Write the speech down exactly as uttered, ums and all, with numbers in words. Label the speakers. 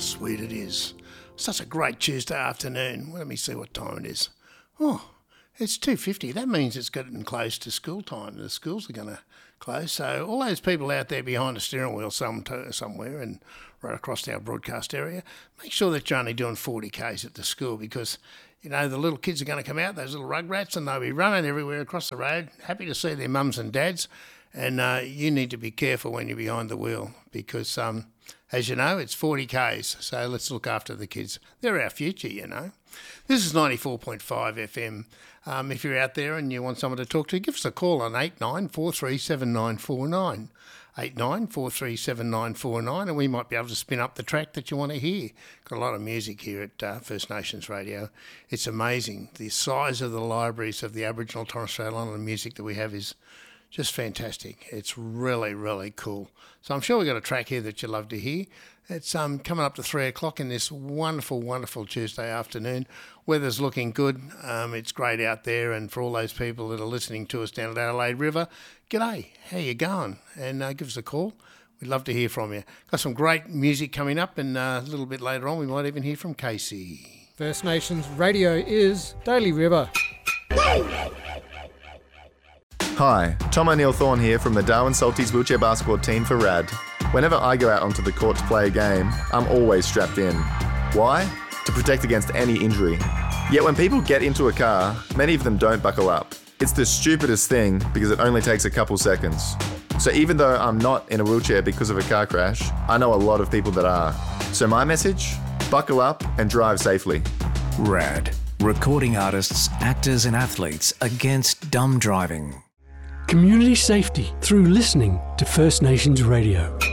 Speaker 1: sweet it is. Such a great Tuesday afternoon. Let me see what time it is. Oh, it's two fifty. That means it's getting close to school time. The schools are going to close. So all those people out there behind a steering wheel some somewhere and right across our broadcast area, make sure that you're only doing forty kays at the school, because, you know, the little kids are going to come out, those little rugrats, and they'll be running everywhere across the road, happy to see their mums and dads. And uh, you need to be careful when you're behind the wheel because, um, as you know, it's forty kays. So let's look after the kids. They're our future, you know. This is ninety-four point five F M. Um, if you're out there and you want someone to talk to, give us a call on eight nine four three seven nine four nine. eight nine four three seven nine four nine, and we might be able to spin up the track that you want to hear. Got a lot of music here at uh, First Nations Radio. It's amazing. The size of the libraries of the Aboriginal Torres Strait Islander music that we have is just fantastic. It's really, really cool. So I'm sure we've got a track here that you'll love to hear. It's um, coming up to three o'clock in this wonderful, wonderful Tuesday afternoon. Weather's looking good. Um, it's great out there. And for all those people that are listening to us down at Adelaide River, g'day, how you going? And uh, give us a call. We'd love to hear from you. Got some great music coming up, and uh, a little bit later on we might even hear from Casey.
Speaker 2: First Nations Radio is Daly River.
Speaker 3: Hi, Tom O'Neill-Thorne here from the Darwin Salties wheelchair basketball team for R A D. Whenever I go out onto the court to play a game, I'm always strapped in. Why? To protect against any injury. Yet when people get into a car, many of them don't buckle up. It's the stupidest thing because it only takes a couple seconds. So even though I'm not in a wheelchair because of a car crash, I know a lot of people that are. So my message? Buckle up and drive safely.
Speaker 4: R A D. Recording artists, actors and athletes against dumb driving.
Speaker 5: Community safety through listening to First Nations Radio.